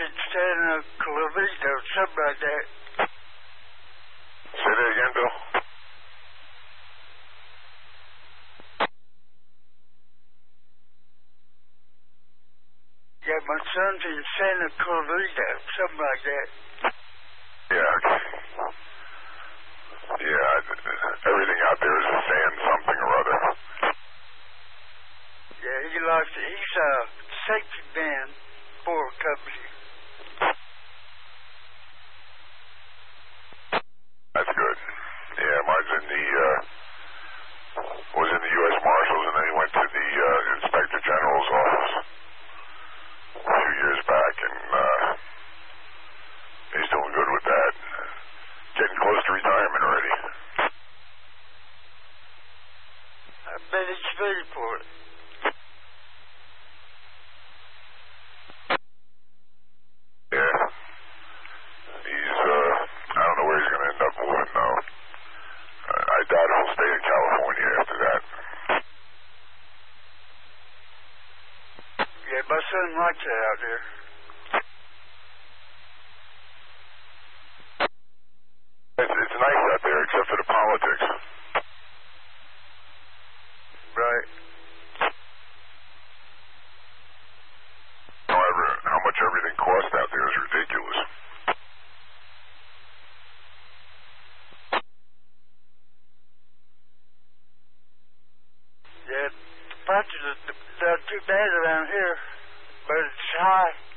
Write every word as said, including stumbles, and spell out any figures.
in Santa Clarita or something like that. Say that again, Bill? Yeah, my son's in Santa Clarita, something like that. Yeah, okay. Yeah, everything out there is saying something or other. Yeah, he lost it. He's a safety man for a company. That's good. Yeah, mine's in the, uh, was in the U S Marshals, and then he went to the uh, Inspector General's office a few years back, and uh, he's doing good with that. Getting close to retirement already. I bet he's ready for it. Yeah. He's, uh, I don't know where he's going to end up moving, though. Uh, I doubt he'll stay in California after that. Yeah, my son likes it out there. It's, it's nice out there, except for the politics. Right. However, how much everything costs out there is ridiculous. Yeah, the prices are not too bad around here, but it's high.